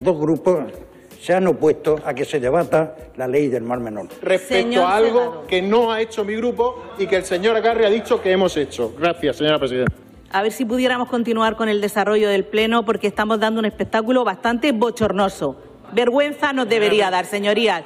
dos grupos se han opuesto a que se debata la ley del Mar Menor. Respecto a algo que no ha hecho mi grupo y que el señor Agarre ha dicho que hemos hecho. Gracias, señora presidenta. A ver si pudiéramos continuar con el desarrollo del Pleno, porque estamos dando un espectáculo bastante bochornoso. Vergüenza nos debería dar, señorías.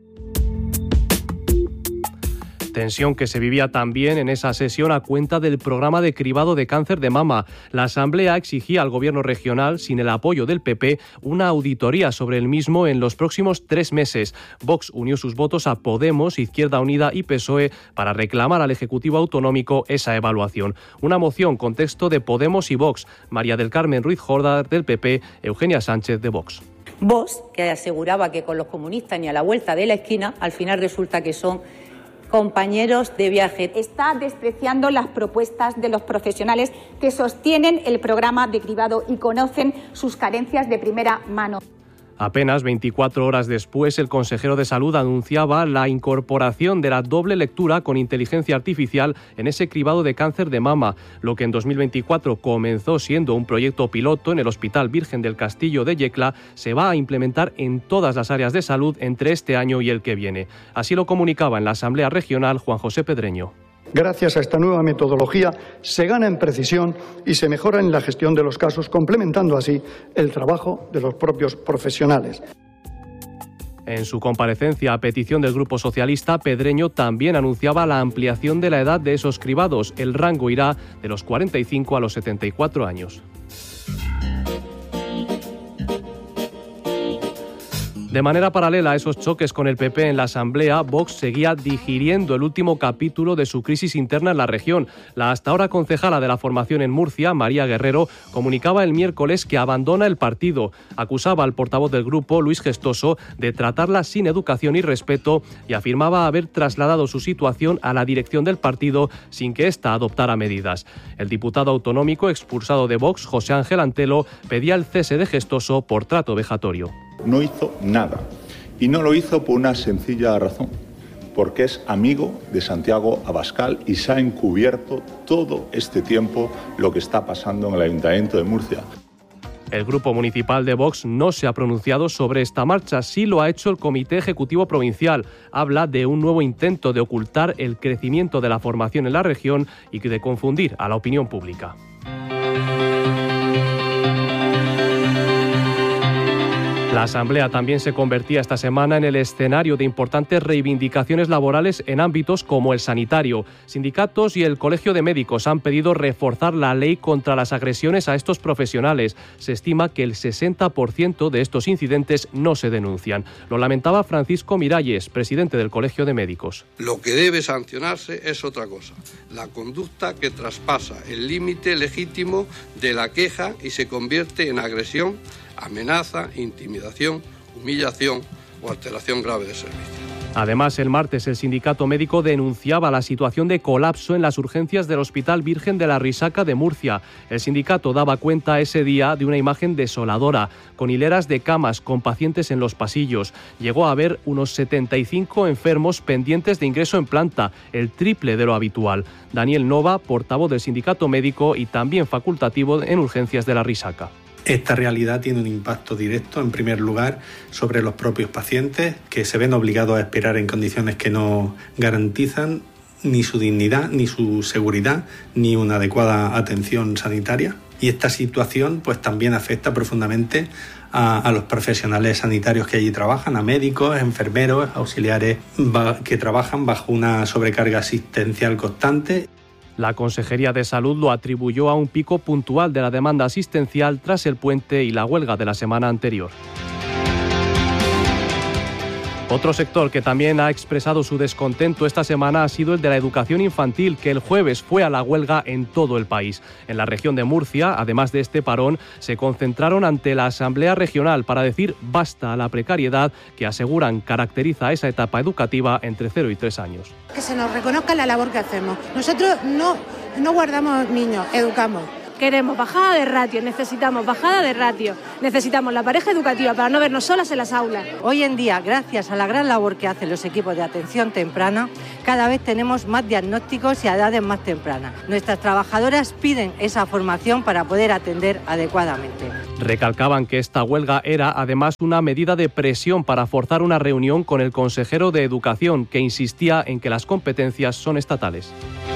Tensión que se vivía también en esa sesión a cuenta del programa de cribado de cáncer de mama. La Asamblea exigía al Gobierno regional, sin el apoyo del PP, una auditoría sobre el mismo en los próximos 3 meses. Vox unió sus votos a Podemos, Izquierda Unida y PSOE para reclamar al Ejecutivo Autonómico esa evaluación. Una moción con texto de Podemos y Vox, María del Carmen Ruiz Jordá del PP, Eugenia Sánchez de Vox. Vox, que aseguraba que con los comunistas ni a la vuelta de la esquina, al final resulta que son compañeros de viaje. Está despreciando las propuestas de los profesionales que sostienen el programa de cribado y conocen sus carencias de primera mano. Apenas 24 horas después, el consejero de Salud anunciaba la incorporación de la doble lectura con inteligencia artificial en ese cribado de cáncer de mama, lo que en 2024 comenzó siendo un proyecto piloto en el Hospital Virgen del Castillo de Yecla, se va a implementar en todas las áreas de salud entre este año y el que viene. Así lo comunicaba en la Asamblea Regional Juan José Pedreño. Gracias a esta nueva metodología se gana en precisión y se mejora en la gestión de los casos, complementando así el trabajo de los propios profesionales. En su comparecencia a petición del Grupo Socialista, Pedreño también anunciaba la ampliación de la edad de esos cribados. El rango irá de los 45 a los 74 años. De manera paralela a esos choques con el PP en la Asamblea, Vox seguía digiriendo el último capítulo de su crisis interna en la región. La hasta ahora concejala de la formación en Murcia, María Guerrero, comunicaba el miércoles que abandona el partido. Acusaba al portavoz del grupo, Luis Gestoso, de tratarla sin educación y respeto y afirmaba haber trasladado su situación a la dirección del partido sin que ésta adoptara medidas. El diputado autonómico expulsado de Vox, José Ángel Antelo, pedía el cese de Gestoso por trato vejatorio. No hizo nada, y no lo hizo por una sencilla razón, porque es amigo de Santiago Abascal y se ha encubierto todo este tiempo lo que está pasando en el Ayuntamiento de Murcia. El Grupo Municipal de Vox no se ha pronunciado sobre esta marcha, sí lo ha hecho el Comité Ejecutivo Provincial. Habla de un nuevo intento de ocultar el crecimiento de la formación en la región y de confundir a la opinión pública. La Asamblea también se convertía esta semana en el escenario de importantes reivindicaciones laborales en ámbitos como el sanitario. Sindicatos y el Colegio de Médicos han pedido reforzar la ley contra las agresiones a estos profesionales. Se estima que el 60% de estos incidentes no se denuncian. Lo lamentaba Francisco Miralles, presidente del Colegio de Médicos. Lo que debe sancionarse es otra cosa, la conducta que traspasa el límite legítimo de la queja y se convierte en agresión, amenaza, intimidación, humillación o alteración grave de servicio. Además, el martes el sindicato médico denunciaba la situación de colapso en las urgencias del Hospital Virgen de la Risaca de Murcia. El sindicato daba cuenta ese día de una imagen desoladora, con hileras de camas con pacientes en los pasillos. Llegó a haber unos 75 enfermos pendientes de ingreso en planta, el triple de lo habitual. Daniel Nova, portavoz del sindicato médico y también facultativo en urgencias de la Risaca. Esta realidad tiene un impacto directo, en primer lugar, sobre los propios pacientes, que se ven obligados a esperar en condiciones que no garantizan ni su dignidad, ni su seguridad, ni una adecuada atención sanitaria. Y esta situación pues también afecta profundamente a los profesionales sanitarios que allí trabajan, a médicos, enfermeros, auxiliares que trabajan bajo una sobrecarga asistencial constante. La Consejería de Salud lo atribuyó a un pico puntual de la demanda asistencial tras el puente y la huelga de la semana anterior. Otro sector que también ha expresado su descontento esta semana ha sido el de la educación infantil, que el jueves fue a la huelga en todo el país. En la región de Murcia, además de este parón, se concentraron ante la Asamblea Regional para decir basta a la precariedad que aseguran caracteriza esa etapa educativa entre 0 y 3 años. Que se nos reconozca la labor que hacemos. Nosotros no guardamos niños, educamos. Queremos bajada de ratio, necesitamos bajada de ratio, necesitamos la pareja educativa para no vernos solas en las aulas. Hoy en día, gracias a la gran labor que hacen los equipos de atención temprana, cada vez tenemos más diagnósticos y a edades más tempranas. Nuestras trabajadoras piden esa formación para poder atender adecuadamente. Recalcaban que esta huelga era además una medida de presión para forzar una reunión con el consejero de Educación, que insistía en que las competencias son estatales.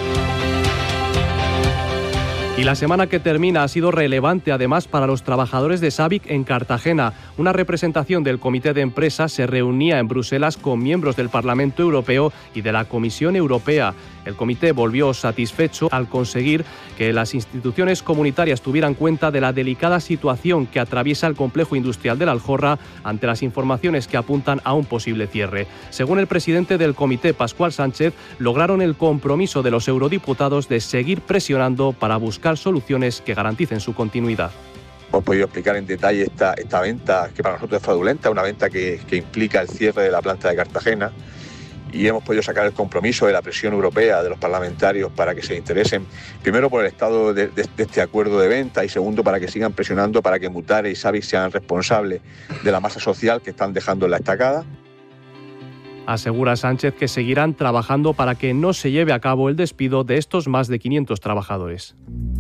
Y la semana que termina ha sido relevante además para los trabajadores de SABIC en Cartagena. Una representación del Comité de Empresa se reunía en Bruselas con miembros del Parlamento Europeo y de la Comisión Europea. El comité volvió satisfecho al conseguir que las instituciones comunitarias tuvieran cuenta de la delicada situación que atraviesa el complejo industrial de la Aljorra ante las informaciones que apuntan a un posible cierre. Según el presidente del comité, Pascual Sánchez, lograron el compromiso de los eurodiputados de seguir presionando para buscar soluciones que garanticen su continuidad. Hemos podido explicar en detalle esta venta, que para nosotros es fraudulenta, una venta que implica el cierre de la planta de Cartagena, y hemos podido sacar el compromiso de la presión europea de los parlamentarios para que se interesen, primero por el estado de este acuerdo de venta y segundo para que sigan presionando para que Mutare y SABIC sean responsables de la masa social que están dejando en la estacada. Asegura Sánchez que seguirán trabajando para que no se lleve a cabo el despido de estos más de 500 trabajadores.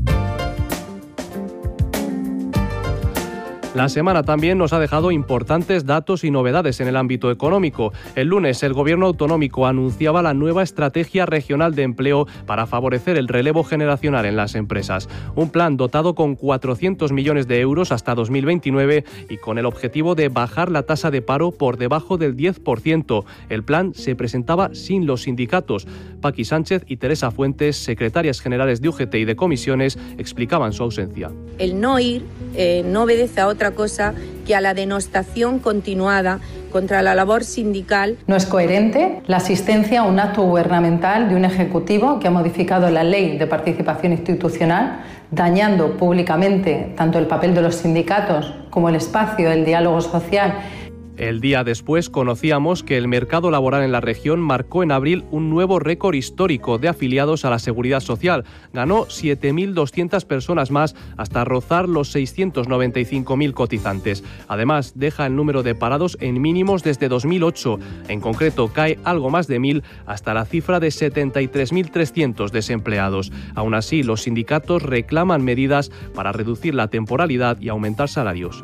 La semana también nos ha dejado importantes datos y novedades en el ámbito económico. El lunes, el Gobierno autonómico anunciaba la nueva Estrategia Regional de Empleo para favorecer el relevo generacional en las empresas. Un plan dotado con 400 millones de euros hasta 2029 y con el objetivo de bajar la tasa de paro por debajo del 10%. El plan se presentaba sin los sindicatos. Paqui Sánchez y Teresa Fuentes, secretarias generales de UGT y de comisiones, explicaban su ausencia. El no ir no obedece a otra cosa que a la denostación continuada contra la labor sindical. No es coherente la asistencia a un acto gubernamental de un ejecutivo que ha modificado la ley de participación institucional, dañando públicamente tanto el papel de los sindicatos como el espacio del diálogo social. El día después conocíamos que el mercado laboral en la región marcó en abril un nuevo récord histórico de afiliados a la Seguridad Social. Ganó 7.200 personas más hasta rozar los 695.000 cotizantes. Además, deja el número de parados en mínimos desde 2008. En concreto, cae algo más de 1.000 hasta la cifra de 73.300 desempleados. Aún así, los sindicatos reclaman medidas para reducir la temporalidad y aumentar salarios.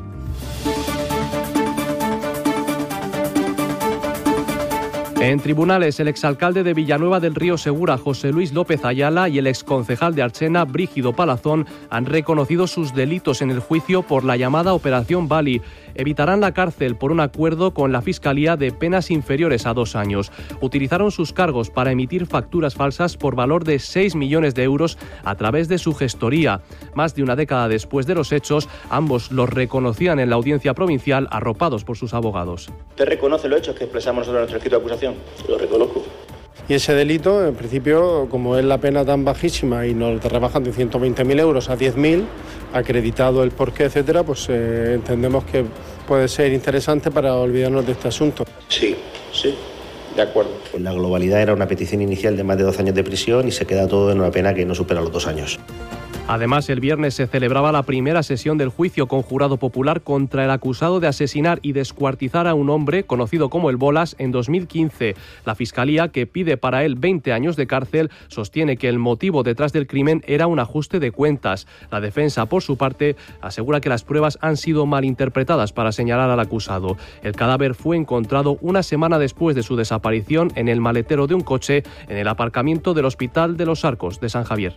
En tribunales, el exalcalde de Villanueva del Río Segura, José Luis López Ayala, y el exconcejal de Archena, Brígido Palazón, han reconocido sus delitos en el juicio por la llamada Operación Bali. Evitarán la cárcel por un acuerdo con la Fiscalía de penas inferiores a 2 años. Utilizaron sus cargos para emitir facturas falsas por valor de 6 millones de euros a través de su gestoría. Más de una década después de los hechos, ambos los reconocían en la audiencia provincial, arropados por sus abogados. ¿Usted reconoce los hechos que expresamos nosotros en nuestro escrito de acusación? Lo reconozco. Y ese delito, en principio, como es la pena tan bajísima y nos rebajan de 120.000 euros a 10.000, acreditado el porqué, etcétera, pues entendemos que puede ser interesante para olvidarnos de este asunto. Sí, de acuerdo. La globalidad era una petición inicial de más de 12 años de prisión y se queda todo en una pena que no supera los 2 años. Además, el viernes se celebraba la primera sesión del juicio con jurado popular contra el acusado de asesinar y descuartizar a un hombre conocido como el Bolas en 2015. La Fiscalía, que pide para él 20 años de cárcel, sostiene que el motivo detrás del crimen era un ajuste de cuentas. La defensa, por su parte, asegura que las pruebas han sido malinterpretadas para señalar al acusado. El cadáver fue encontrado una semana después de su desaparición en el maletero de un coche en el aparcamiento del Hospital de los Arcos de San Javier.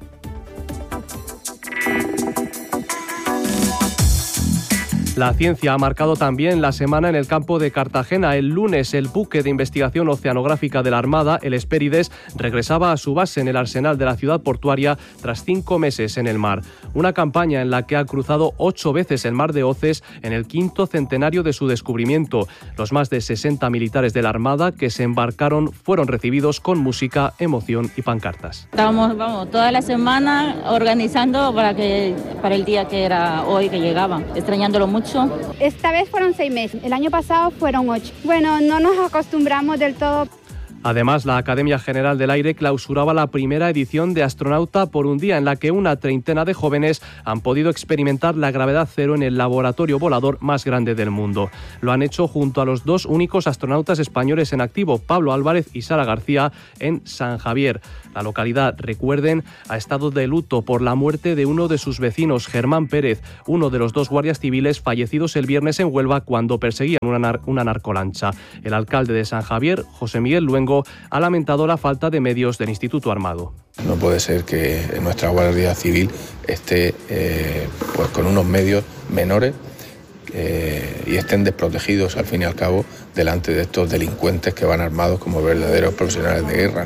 La ciencia ha marcado también la semana en el campo de Cartagena. El lunes, el buque de investigación oceanográfica de la Armada, el Hespérides, regresaba a su base en el arsenal de la ciudad portuaria tras 5 meses en el mar. Una campaña en la que ha cruzado 8 veces el mar de Oces en el 5º centenario de su descubrimiento. Los más de 60 militares de la Armada que se embarcaron fueron recibidos con música, emoción y pancartas. Estábamos toda la semana organizando para el día que era hoy que llegaba, extrañándolo mucho. Esta vez fueron 6 meses, el año pasado fueron 8. Bueno, no nos acostumbramos del todo. Además, la Academia General del Aire clausuraba la primera edición de Astronauta por un día, en la que una treintena de jóvenes han podido experimentar la gravedad cero en el laboratorio volador más grande del mundo. Lo han hecho junto a los dos únicos astronautas españoles en activo, Pablo Álvarez y Sara García, en San Javier. La localidad, recuerden, ha estado de luto por la muerte de uno de sus vecinos, Germán Pérez, uno de los dos guardias civiles fallecidos el viernes en Huelva cuando perseguían una narcolancha. El alcalde de San Javier, José Miguel Luengo, ha lamentado la falta de medios del Instituto Armado. No puede ser que nuestra Guardia Civil esté pues con unos medios menores y estén desprotegidos, al fin y al cabo, delante de estos delincuentes que van armados como verdaderos profesionales de guerra.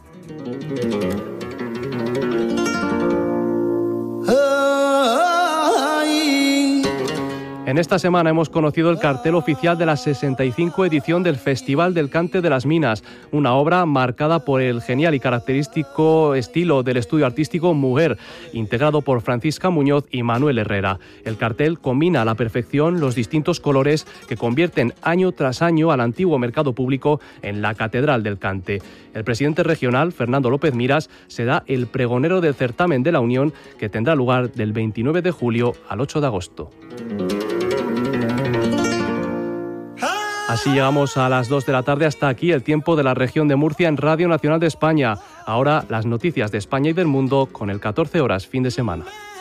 En esta semana hemos conocido el cartel oficial de la 65 edición del Festival del Cante de las Minas, una obra marcada por el genial y característico estilo del estudio artístico Mujer, integrado por Francisca Muñoz y Manuel Herrera. El cartel combina a la perfección los distintos colores que convierten año tras año al antiguo mercado público en la Catedral del Cante. El presidente regional, Fernando López Miras, será el pregonero del certamen de la Unión, que tendrá lugar del 29 de julio al 8 de agosto. Así llegamos a las 2 de la tarde. Hasta aquí el tiempo de la región de Murcia en Radio Nacional de España. Ahora las noticias de España y del mundo con el 14 horas fin de semana.